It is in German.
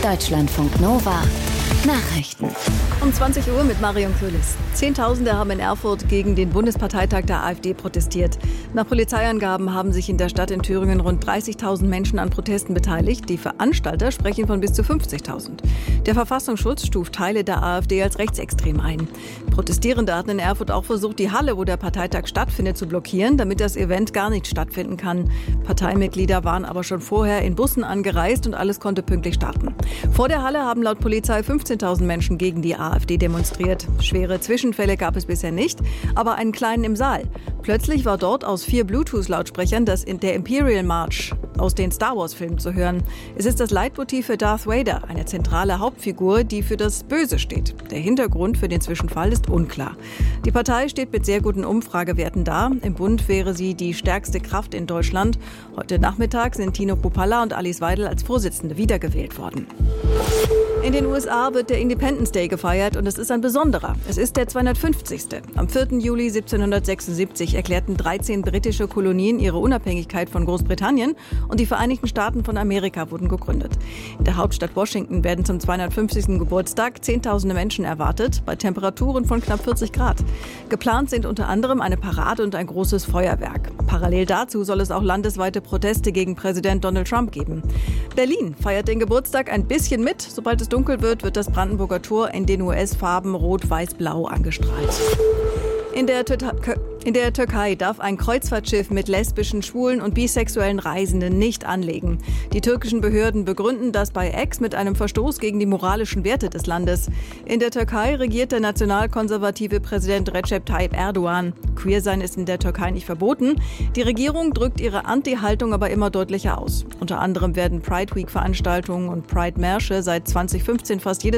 Deutschlandfunk Nova Nachrichten. Um 20 Uhr mit Marion Köhlis. Zehntausende haben in Erfurt gegen den Bundesparteitag der AfD protestiert. Nach Polizeiangaben haben sich in der Stadt in Thüringen rund 30.000 Menschen an Protesten beteiligt. Die Veranstalter sprechen von bis zu 50.000. Der Verfassungsschutz stuft Teile der AfD als rechtsextrem ein. Protestierende hatten in Erfurt auch versucht, die Halle, wo der Parteitag stattfindet, zu blockieren, damit das Event gar nicht stattfinden kann. Parteimitglieder waren aber schon vorher in Bussen angereist und alles konnte pünktlich starten. Vor der Halle haben laut Polizei 15.000 Menschen gegen die AfD demonstriert. Schwere Zwischenfälle gab es bisher nicht, aber einen kleinen im Saal. Plötzlich war dort aus 4 Bluetooth-Lautsprechern der Imperial March aus den Star-Wars-Filmen zu hören. Es ist das Leitmotiv für Darth Vader, eine zentrale Hauptfigur, die für das Böse steht. Der Hintergrund für den Zwischenfall ist unklar. Die Partei steht mit sehr guten Umfragewerten da. Im Bund wäre sie die stärkste Kraft in Deutschland. Heute Nachmittag sind Tino Kruppalla und Alice Weidel als Vorsitzende wiedergewählt worden. In den USA wird der Independence Day gefeiert und es ist ein besonderer. Es ist der 250. Am 4. Juli 1776 erklärten 13 britische Kolonien ihre Unabhängigkeit von Großbritannien und die Vereinigten Staaten von Amerika wurden gegründet. In der Hauptstadt Washington werden zum 250. Geburtstag Zehntausende Menschen erwartet, bei Temperaturen von knapp 40 Grad. Geplant sind unter anderem eine Parade und ein großes Feuerwerk. Parallel dazu soll es auch landesweite Proteste gegen Präsident Donald Trump geben. Berlin feiert den Geburtstag ein bisschen mit. Sobald es dunkel wird das Brandenburger Tor in den US-Farben Rot, Weiß, Blau angestrahlt. In der Türkei darf ein Kreuzfahrtschiff mit lesbischen, schwulen und bisexuellen Reisenden nicht anlegen. Die türkischen Behörden begründen das bei X mit einem Verstoß gegen die moralischen Werte des Landes. In der Türkei regiert der nationalkonservative Präsident Recep Tayyip Erdogan. Queersein ist in der Türkei nicht verboten. Die Regierung drückt ihre Anti-Haltung aber immer deutlicher aus. Unter anderem werden Pride Week-Veranstaltungen und Pride-Märsche seit 2015 fast jedes